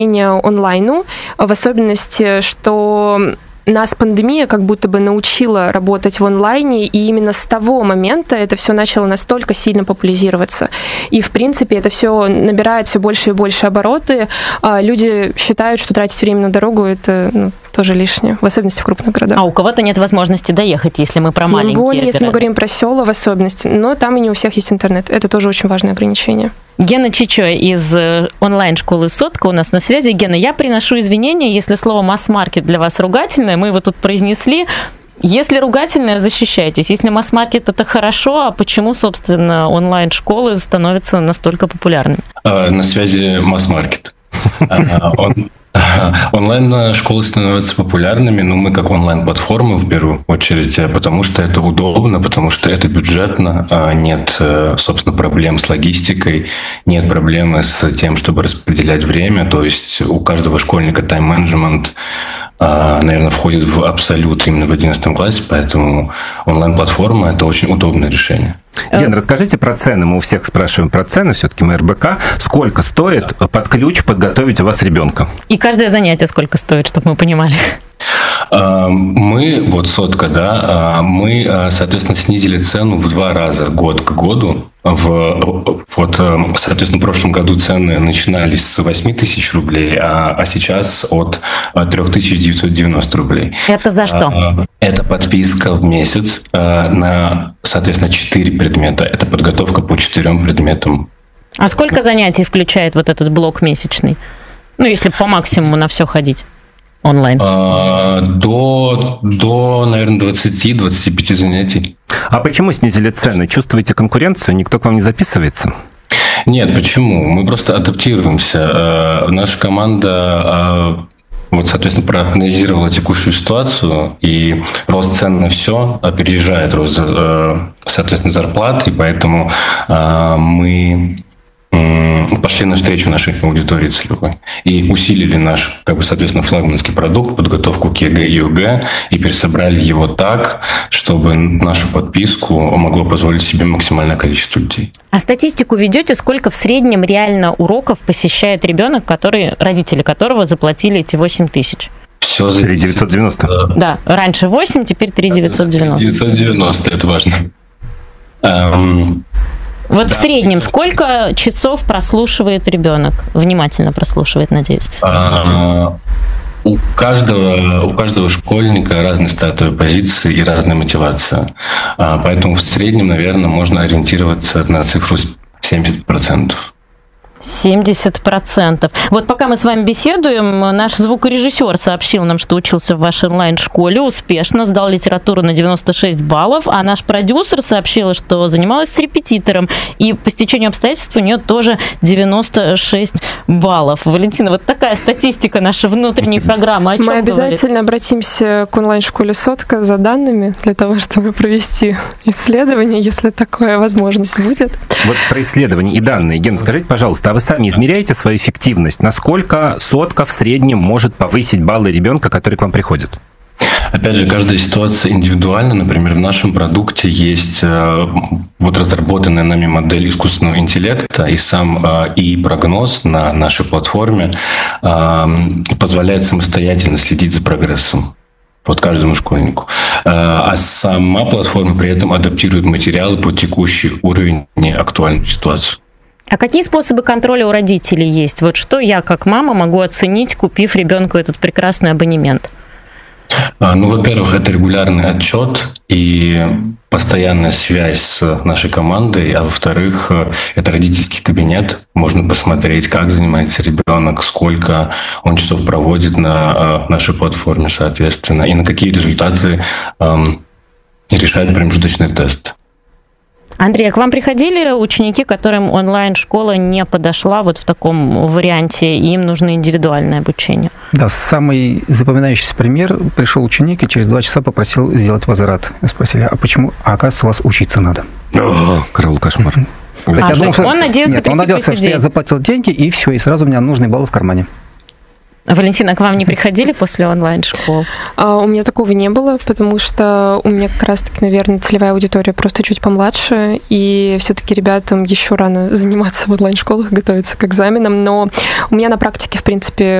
онлайну, в особенности, что нас пандемия как будто бы научила работать в онлайне, и именно с того момента это все начало настолько сильно популяризироваться. И, в принципе, это все набирает все больше и больше обороты. Люди считают, что тратить время на дорогу – это тоже лишнее, в особенности в крупных городах. А у кого-то нет возможности доехать, если мы про маленькие Тем более, города. если мы говорим про села в особенности, но там и не у всех есть интернет. Это тоже очень важное ограничение. Гена Чичо из онлайн-школы «Сотка» у нас на связи. Гена, я приношу извинения, если слово «масс-маркет» для вас ругательное, мы его тут произнесли. Если ругательное, защищайтесь. Если масс-маркет – это хорошо, а почему, собственно, онлайн-школы становятся настолько популярными? На связи масс-маркет. Онлайн-школы становятся популярными, но мы как онлайн-платформа в первую очередь, потому что это удобно, потому что это бюджетно, нет, собственно, проблем с логистикой, нет проблемы с тем, чтобы распределять время, то есть у каждого школьника тайм-менеджмент, наверное, входит в абсолют именно в 11 классе, поэтому онлайн-платформа – это очень удобное решение. Ген, расскажите про цены. Мы у всех спрашиваем про цены, все-таки мы РБК. Сколько стоит под ключ подготовить у вас ребенка? И каждое занятие сколько стоит, чтобы мы понимали? Мы, вот «Сотка», да, мы, соответственно, снизили цену в 2 раза год к году. Соответственно, в прошлом году цены начинались с 8 тысяч рублей, а сейчас от 3990 рублей. Это за что? Это подписка в месяц на, соответственно, 4 предмета. Это подготовка по 4 предметам. А сколько занятий включает вот этот блок месячный? Ну, если по максимуму на все ходить онлайн. До, наверное, 20-25 занятий. А почему снизили цены? Чувствуете конкуренцию? Никто к вам не записывается? Нет, почему? Мы просто адаптируемся. Наша команда соответственно, проанализировала текущую ситуацию, и рост цен на все опережает рост, соответственно, зарплат, и поэтому мы пошли навстречу нашей аудитории целевой и усилили наш, соответственно, флагманский продукт, подготовку к ЕГЭ и ОГЭ, и пересобрали его так, чтобы нашу подписку могло позволить себе максимальное количество людей. А статистику ведете, сколько в среднем реально уроков посещает ребенок, родители которого заплатили эти 8 тысяч? Все за 3990. Да, раньше 8, теперь 3990. 990, это важно. Вот в среднем сколько часов прослушивает ребенок? Внимательно прослушивает, надеюсь. У каждого школьника разные стартовые позиции и разная мотивация. Поэтому в среднем, наверное, можно ориентироваться на цифру 70%. 70%. Вот пока мы с вами беседуем, наш звукорежиссер сообщил нам, что учился в вашей онлайн-школе, успешно сдал литературу на 96 баллов, а наш продюсер сообщила, что занималась с репетитором, и по стечению обстоятельств у нее тоже 96 баллов. Валентина, вот такая статистика нашей внутренней программы. О чем мы обязательно говорит? Обратимся к онлайн-школе «Сотка» за данными для того, чтобы провести исследование, если такая возможность будет. Вот про исследования и данные. Ген, скажите, пожалуйста, а вы сами измеряете свою эффективность? Насколько «Сотка» в среднем может повысить баллы ребенка, который к вам приходит? Опять же, каждая ситуация индивидуальна. Например, в нашем продукте есть разработанная нами модель искусственного интеллекта, и прогноз на нашей платформе позволяет самостоятельно следить за прогрессом. Каждому школьнику. А сама платформа при этом адаптирует материалы под текущий уровень и актуальную ситуацию. А какие способы контроля у родителей есть? Вот что я, как мама, могу оценить, купив ребенку этот прекрасный абонемент? Во-первых, это регулярный отчет и постоянная связь с нашей командой, а во-вторых, это родительский кабинет. Можно посмотреть, как занимается ребенок, сколько он часов проводит на нашей платформе, соответственно, и на какие результаты решает промежуточный тест. Андрей, а к вам приходили ученики, которым онлайн-школа не подошла в таком варианте, и им нужно индивидуальное обучение? Да, самый запоминающийся пример. Пришел ученик и через 2 часа попросил сделать возврат. Спросили, а почему? А оказывается, у вас учиться надо. Карл, кошмар. Он надеялся, что я заплатил деньги, и все, и сразу у меня нужные баллы в кармане. Валентина, к вам не приходили после онлайн-школ? У меня такого не было, потому что у меня как раз-таки, наверное, целевая аудитория просто чуть помладше, и все-таки ребятам еще рано заниматься в онлайн-школах, готовиться к экзаменам, но у меня на практике, в принципе,